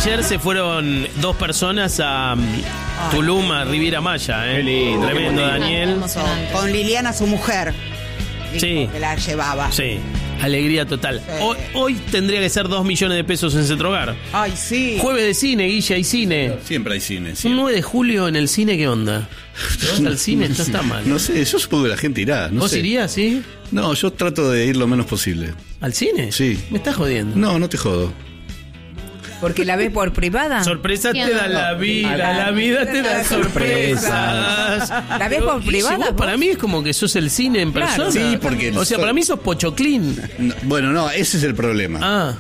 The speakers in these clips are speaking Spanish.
Ayer se fueron 2 personas a Tulum, a Riviera Maya. Qué lindo, Tremendo, qué Daniel. Con Liliana, su mujer. Sí. Que la llevaba. Sí, alegría total. Sí. Hoy tendría que ser 2 millones de pesos en Cetrogar. Ay, sí. Jueves de cine, Guilla, hay cine. Siempre hay cine. Un Siempre. 9 de julio en el cine, ¿qué onda? ¿Te vas al cine? No está mal. No sé, yo supongo que la gente irá. No ¿Vos sé. irías, sí? No, yo trato de ir lo menos posible. ¿Al cine? Sí. ¿Me estás jodiendo? No, no te jodo. Porque la ves por privada. Sorpresa te da la vida, No. la vida te da sorpresas. ¿La ves por Guille, privada, vos vos? para mí es como que sos el cine en Claro. persona. Sí, porque O sea, para mí sos Pochoclín. No, bueno, no, ese es el problema. Ah,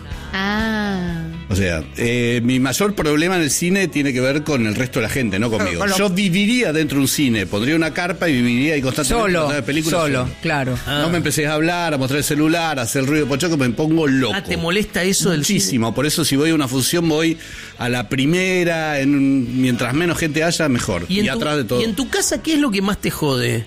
O sea, mi mayor problema en el cine tiene que ver con el resto de la gente, no conmigo. Con lo- Yo viviría dentro de un cine, pondría una carpa y viviría ahí constantemente. Solo, mostrando películas solo, claro. No me empecés a hablar, a mostrar el celular, a hacer ruido de pochoco, me pongo loco. ¿te molesta eso del cine? Muchísimo, por eso si voy a una función voy a la primera, mientras menos gente haya, mejor. Y atrás de todo. ¿Y en tu casa qué es lo que más te jode?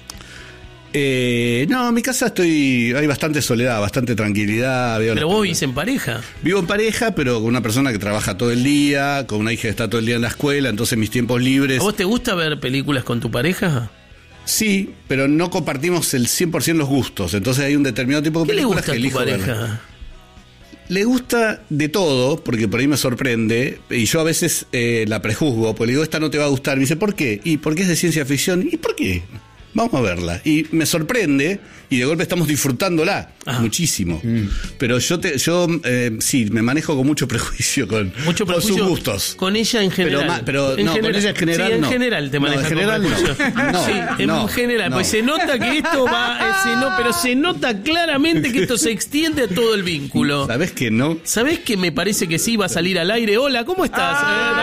No, en mi casa hay bastante soledad, bastante tranquilidad. Pero vos vivís en pareja. Vivo en pareja, pero con una persona que trabaja todo el día, con una hija que está todo el día en la escuela, entonces mis tiempos libres... ¿A vos te gusta ver películas con tu pareja? Sí, pero no compartimos el 100% los gustos, entonces hay un determinado tipo de ¿Qué le películas gusta que a tu elijo ver. pareja? Le gusta de todo, porque por ahí me sorprende, y yo a veces la prejuzgo, porque le digo, esta no te va a gustar. Me dice, ¿por qué? Y porque es de ciencia ficción. ¿Y por qué? Vamos a verla. Y me sorprende, y de golpe estamos disfrutándola muchísimo. Pero yo sí, me manejo con mucho prejuicio con sus gustos. Con ella en general. Pero en no, general, con ella en general sí, en no. general te manejas en general con prejuicio. no. Sí, en No, general. no. Pues se nota que esto va... pero se nota claramente que esto se extiende a todo el vínculo. ¿Sabés que no? ¿Sabés que me parece que sí va a salir al aire? Hola, ¿cómo estás?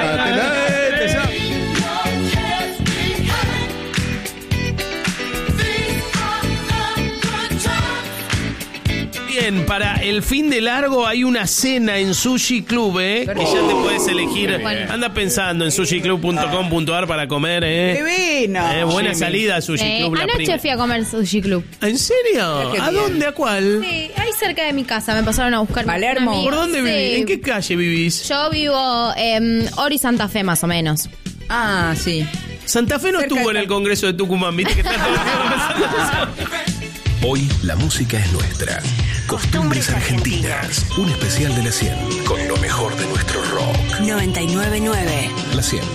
Bien, para el fin de largo hay una cena en Sushi Club, que ya te puedes elegir. Bueno. Anda pensando en sushiClub.com.ar para comer, Divino. buena salida a Sushi Club. la Anoche primera. fui a comer Sushi Club. ¿En serio? Qué ¿A bien. dónde? ¿A cuál? Sí, ahí cerca de mi casa. Me pasaron a buscar. Palermo. una amiga. ¿Por dónde Sí. vivís? ¿En qué calle vivís? Yo vivo en Ori Santa Fe, más o menos. Ah, sí. Santa Fe no Cerca estuvo de- en el Congreso de Tucumán, ¿viste? Que está todo el tiempo. Hoy la música es nuestra. Costumbres Argentinas. Un especial de la 100. Con lo mejor de nuestro rock. 99.9. La 100.